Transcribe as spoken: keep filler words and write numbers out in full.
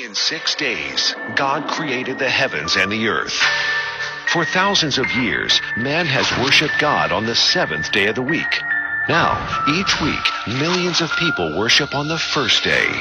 In six days, God created the heavens and the earth. For thousands of years, man has worshiped God on the seventh day of the week. Now, each week, millions of people worship on the first day.